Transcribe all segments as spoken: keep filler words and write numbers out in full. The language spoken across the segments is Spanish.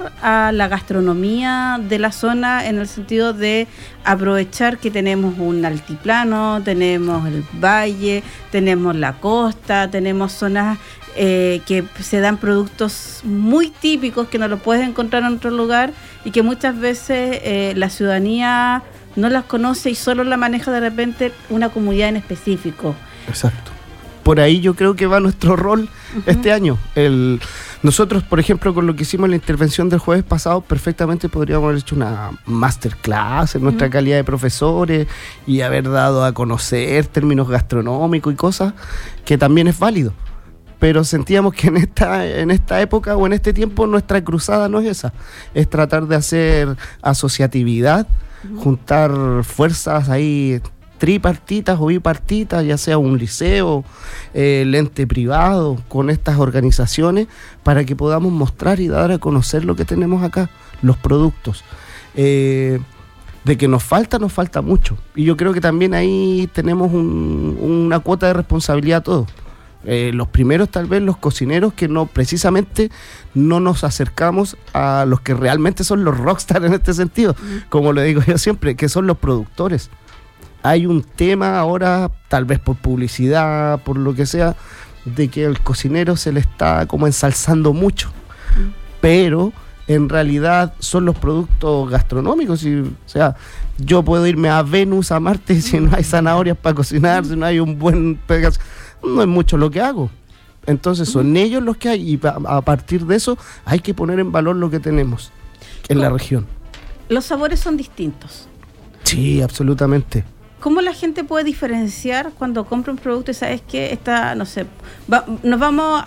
aportar a la gastronomía de la zona en el sentido de aprovechar que tenemos un altiplano, tenemos el valle, tenemos la costa, tenemos zonas eh, que se dan productos muy típicos que no los puedes encontrar en otro lugar y que muchas veces eh, la ciudadanía no las conoce y solo la maneja de repente una comunidad en específico. Exacto. Por ahí yo creo que va nuestro rol uh-huh. este año. El, nosotros, por ejemplo, con lo que hicimos en la intervención del jueves pasado, perfectamente podríamos haber hecho una masterclass en nuestra uh-huh. calidad de profesores y haber dado a conocer términos gastronómicos y cosas, que también es válido. Pero sentíamos que en esta, en esta época o en este tiempo nuestra cruzada no es esa. Es tratar de hacer asociatividad, uh-huh. juntar fuerzas ahí tripartitas o bipartitas, ya sea un liceo, eh, el ente privado, con estas organizaciones, para que podamos mostrar y dar a conocer lo que tenemos acá, los productos. Eh, de que nos falta, nos falta mucho. Y yo creo que también ahí tenemos un, una cuota de responsabilidad todos. Eh, los primeros tal vez los cocineros que no precisamente no nos acercamos a los que realmente son los rockstar en este sentido, como lo digo yo siempre, que son los productores. Hay un tema ahora, tal vez por publicidad, por lo que sea, de que el cocinero se le está como ensalzando mucho, mm. pero en realidad son los productos gastronómicos. Y, o sea, yo puedo irme a Venus, a Marte, y si no hay zanahorias para cocinar, si no hay un buen pedazo, no es mucho lo que hago. Entonces son mm. ellos los que hay, y a partir de eso hay que poner en valor lo que tenemos en la región. Los sabores son distintos. Sí, absolutamente. ¿Cómo la gente puede diferenciar cuando compra un producto y sabes que está, no sé, va, nos vamos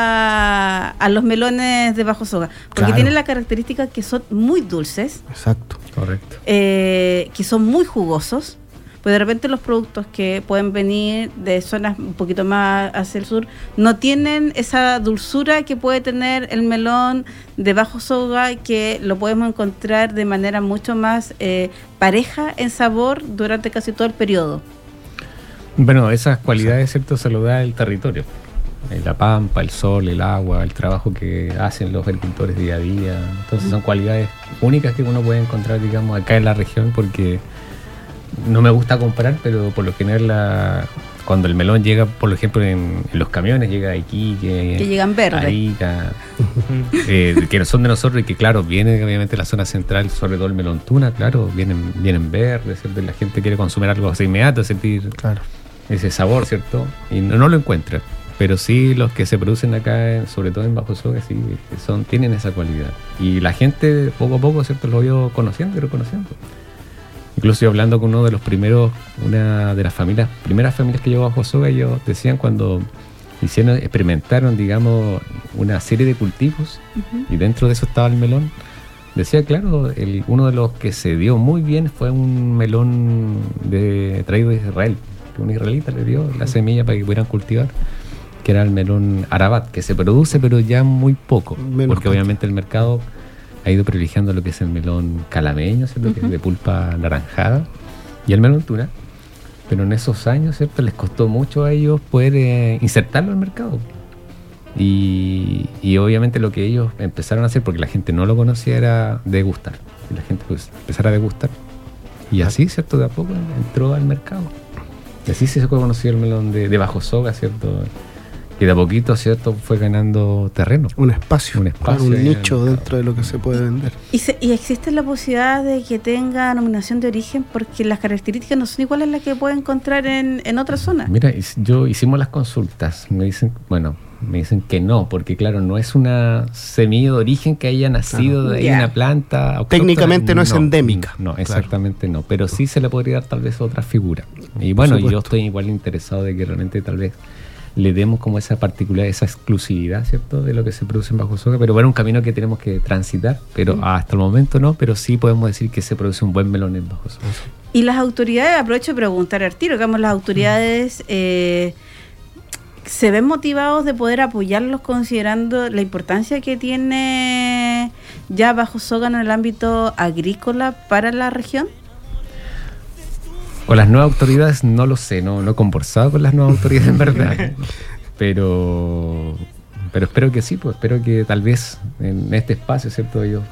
a, a los melones de Bajo Soga? Porque claro. tienen la característica que son muy dulces. Exacto, correcto. Eh, que son muy jugosos. Pues de repente los productos que pueden venir de zonas un poquito más hacia el sur no tienen esa dulzura que puede tener el melón de Bajo Soga, que lo podemos encontrar de manera mucho más eh, pareja en sabor durante casi todo el periodo. Bueno, esas cualidades, ¿cierto?, se lo da el territorio. La pampa, el sol, el agua, el trabajo que hacen los agricultores día a día. Entonces son cualidades únicas que uno puede encontrar, digamos, acá en la región, porque no me gusta comparar, pero por lo general la, cuando el melón llega, por ejemplo, en, en los camiones, llega a Iquique, que llegan verdes, Arica, eh, que no son de nosotros y que, claro, vienen obviamente de la zona central, sobre todo el melón tuna, claro, vienen, vienen verdes, ¿cierto? La gente quiere consumir algo así inmediato, sentir claro. ese sabor, ¿cierto? Y no, no lo encuentra. Pero sí, los que se producen acá, sobre todo en Bajo Soga, sí, son, tienen esa cualidad. Y la gente, poco a poco, ¿cierto?, lo ha ido conociendo y reconociendo. Incluso yo hablando con uno de los primeros, una de las familias, primeras familias que llegó a Bajo Soga, ellos decían cuando hicieron, experimentaron, digamos, una serie de cultivos, uh-huh. y dentro de eso estaba el melón. Decía, claro, el, uno de los que se dio muy bien fue un melón de, traído de Israel, que un israelita le dio la semilla para que pudieran cultivar, que era el melón Arabat, que se produce pero ya muy poco, menos porque poco. Obviamente el mercado ha ido privilegiando lo que es el melón calameño, ¿cierto? Uh-huh. Que es de pulpa anaranjada, y el melón tuna. Pero en esos años, ¿cierto?, les costó mucho a ellos poder eh, insertarlo al mercado. Y, y obviamente lo que ellos empezaron a hacer, porque la gente no lo conocía, era degustar. Y la gente pues empezara a degustar. Y así, ¿cierto?, de a poco entró al mercado. Y así se conoció el melón de, de Bajo Soga, ¿cierto?, que de a poquito, ¿cierto?, fue ganando terreno. Un espacio, un espacio, un nicho dentro de lo que se puede vender. ¿Y, se, ¿Y existe la posibilidad de que tenga denominación de origen? Porque las características no son iguales a las que puede encontrar en, en otras zonas. Mira, yo hicimos las consultas. Me dicen, bueno, me dicen que no, porque claro, no es una semilla de origen que haya nacido claro. de ahí yeah. una planta autóctona. Técnicamente no, no es endémica. No, exactamente claro. no, pero sí se le podría dar tal vez otra figura. Y bueno, yo estoy igual interesado de que realmente tal vez le demos como esa particular, esa exclusividad, ¿cierto?, de lo que se produce en Bajo Soga, pero bueno, un camino que tenemos que transitar, pero mm. hasta el momento no, pero sí podemos decir que se produce un buen melón en Bajo Soga. Y las autoridades, aprovecho de preguntar al tiro, digamos, las autoridades eh, ¿se ven motivados de poder apoyarlos considerando la importancia que tiene ya Bajo Soga en el ámbito agrícola para la región? Con las nuevas autoridades no lo sé, no, no he conversado con las nuevas autoridades en verdad, pero pero espero que sí, pues espero que tal vez en este espacio, ¿cierto?, ellos